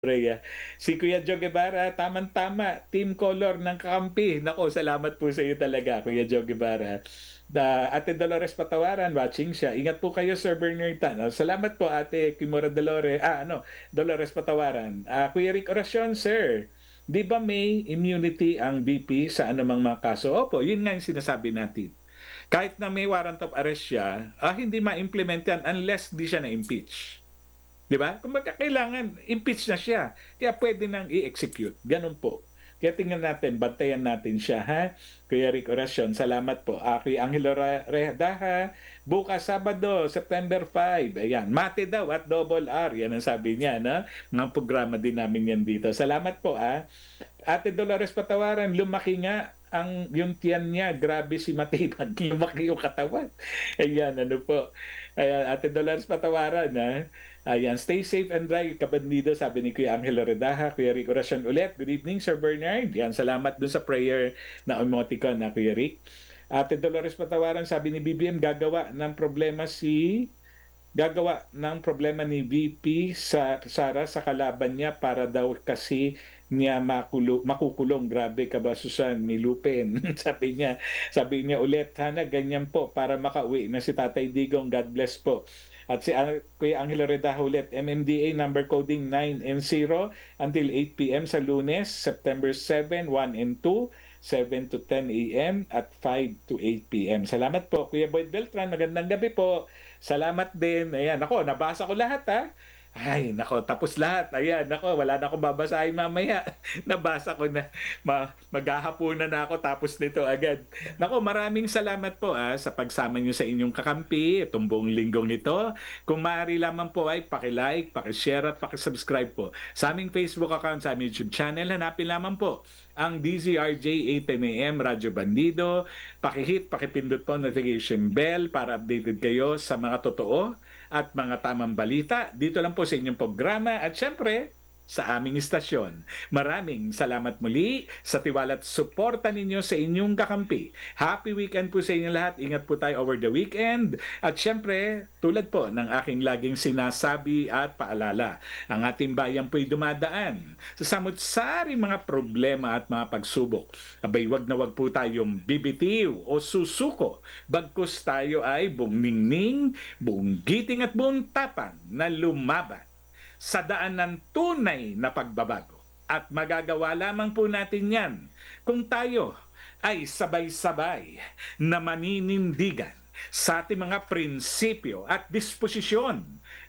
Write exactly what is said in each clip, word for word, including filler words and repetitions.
Rhea. Si Kuya Joe Guevara, tamang-tama, team color ng kakampi. Naku, salamat po sa iyo talaga, Kuya Joe Guevara. Da, Ate Dolores Patawaran, watching siya. Ingat po kayo, Sir Bernard Tan. Ah, Salamat po, Ate Kimora Dolores. Ah, ano, Dolores Patawaran. Ah, Kuya Rick Oracion, Sir. Di ba may immunity ang V P sa anumang mga kaso? Opo, yun nga yung sinasabi natin. Kahit na may warrant of arrest siya, ah, hindi ma-implement yan unless di siya na-impeach. 'Di ba? Kumbaga kailangan impeach na siya. Kaya pwede nang i-execute. Ganun po. Kaya tingnan natin, bantayan natin siya, ha? Kuya Rick Oracion, salamat po. Aki Angelo Ra- Rehdaha, bukas Sabado, September five. Ayan, mate daw at double R. Yan ang sabi niya, na mga programa din namin yan dito. Salamat po, ah. Ate Dolores Patawaran, lumaki nga ang yung tiyan niya. Grabe si Matibag. Lumaki yung katawan. Ayan, ano po. Ayan, Ate Dolores Patawaran, ha? Ayan, stay safe and dry, kabandido, sabi ni Kuya Angelo Redaha. Kuya Rick Oracion ulit. Good evening, Sir Bernard. Yan, salamat dun sa prayer na emoticon na Kuya Rick. Ate Dolores Patawaran, sabi ni B B M, gagawa ng problema si gagawa ng problema ni V P sa Sara sa kalaban niya para daw kasi niya makulo, makukulong. Grabe kabasusan ni Lupin. sabi niya, sabi niya ulit, sana ganyan po para makauwi na si Tatay Digong. God bless po. At si Ang- Kuya Angelo Redaha ulit, M M D A number coding nine and zero until eight p m sa Lunes, September seven, one and two, seven to ten a m at five to eight p m. Salamat po, Kuya Boyd Beltran. Magandang gabi po. Salamat din. Ayan, nako, nabasa ko lahat, ha. Ay, nako, tapos lahat. Ayan, nako, wala na akong babasahin mamaya. Nabasa ko na. Ma maghahapunan na ako tapos nito agad. Nako, maraming salamat po ah, sa pagsama niyo sa inyong kakampi itong buong linggong ito. Kung maaari lamang po ay paki-like, paki-share at paki-subscribe po sa aming Facebook account, sa aming YouTube channel. Hanapin lamang po ang D Z R J eight ten A M Radyo Bandido. Pakihit, pakipindot po notification bell para updated kayo sa mga totoo at mga tamang balita dito lang po sa inyong programa at syempre sa aming istasyon. Maraming salamat muli sa tiwala at suporta ninyo sa inyong kakampi. Happy weekend po sa inyo lahat. Ingat po tayo over the weekend. At syempre, tulad po ng aking laging sinasabi at paalala, ang ating bayan po'y dumadaan sa samut-saring mga problema at mga pagsubok. Abay, wag na wag po tayong bibitiw o susuko. Bagkus tayo ay buong ningning, buong giting at buong tapang na lumaban sa daan ng tunay na pagbabago. At magagawa lamang po natin yan kung tayo ay sabay-sabay na maninindigan sa ating mga prinsipyo at disposisyon,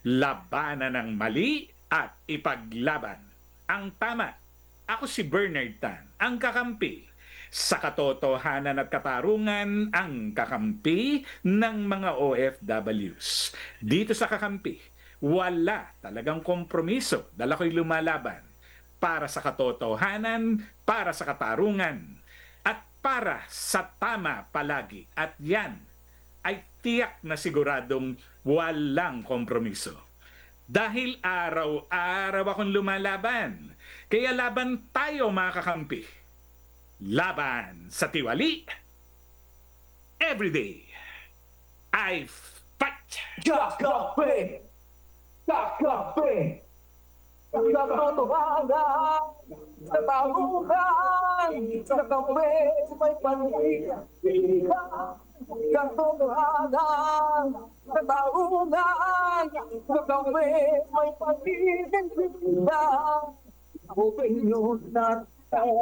labanan ng mali at ipaglaban ang tama. Ako si Bernard Tan, ang kakampi sa katotohanan at katarungan, ang kakampi ng mga O F Ws. Dito sa kakampi, wala talagang kompromiso. Dala ko'y lumalaban para sa katotohanan, para sa katarungan, at para sa tama palagi. At yan ay tiyak na siguradong walang kompromiso. Dahil araw-araw akong lumalaban. Kaya laban tayo mga kakampi. Laban sa tiwali. Everyday, I fight! Kakape! Kakape! Katotohanan sa tahunan sa kape may panigila. Katotohanan sa tahunan sa kape may panigila. Opinyon at